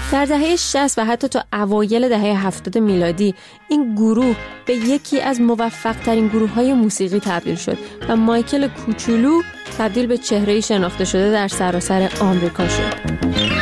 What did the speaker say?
در دهه 60 و حتی تا اوایل دهه 70 میلادی این گروه به یکی از موفق‌ترین گروه‌های موسیقی تبدیل شد و مایکل کوچولو تبدیل به چهره‌ای شناخته شده در سراسر آمریکا شد.